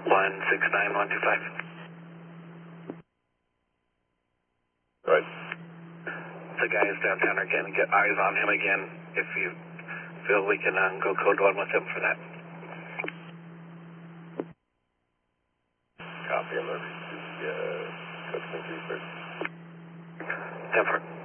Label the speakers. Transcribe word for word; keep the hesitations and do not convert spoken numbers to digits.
Speaker 1: one six nine one two five.
Speaker 2: Right.
Speaker 1: The guy is downtown again. Get eyes on him again if you feel we can uh, go code one with him for that.
Speaker 2: Copy emergency, uh, Cookson three thirty.
Speaker 1: ten four.